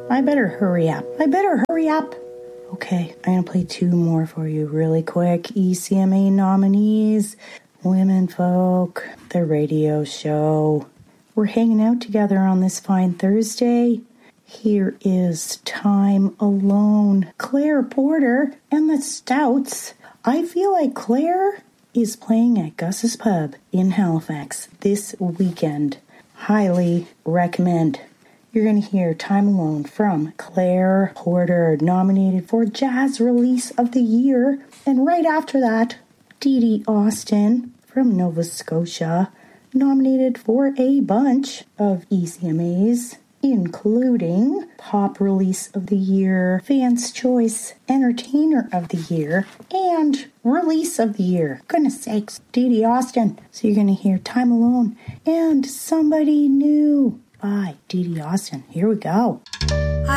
I better hurry up. Okay, I'm going to play 2 more for you really quick. ECMA nominees, Women Folk, the radio show. We're hanging out together on this fine Thursday. Here is Time Alone. Claire Porter and the Stouts. I feel like Claire is playing at Gus's Pub in Halifax this weekend. Highly recommend. You're going to hear Time Alone from Claire Porter, nominated for Jazz Release of the Year. And right after that, Dee Dee Austin from Nova Scotia, nominated for a bunch of ECMAs, including Pop Release of the Year, Fans' Choice Entertainer of the Year, and Release of the Year. Goodness sakes, Dee Dee Austin. So you're going to hear Time Alone and Somebody New by Dee Dee Austin. Here we go.